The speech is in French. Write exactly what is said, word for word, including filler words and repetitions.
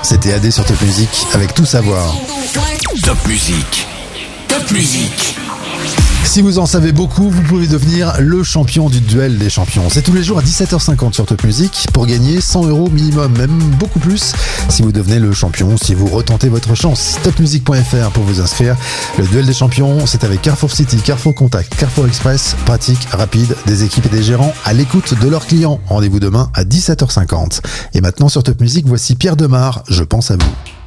C'était A D sur Top Music avec Tout Savoir. Top Music. Top Music. Si vous en savez beaucoup, vous pouvez devenir le champion du duel des champions. C'est tous les jours à dix-sept heures cinquante sur Top Music pour gagner cent euros minimum, même beaucoup plus si vous devenez le champion, si vous retentez votre chance. top music point f r pour vous inscrire. Le duel des champions, c'est avec Carrefour City, Carrefour Contact, Carrefour Express, pratique, rapide, des équipes et des gérants à l'écoute de leurs clients. Rendez-vous demain à dix-sept heures cinquante. Et maintenant sur Top Music, voici Pierre Demar, Je pense à vous.